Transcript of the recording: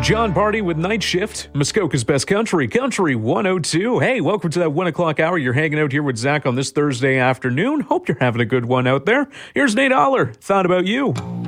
John Party with Night Shift, Muskoka's Best Country, Country 102. Hey, welcome to that 1 o'clock hour. You're hanging out here with Zach on this Thursday afternoon. Hope you're having a good one out there. Here's Nate Aller. Thought about you.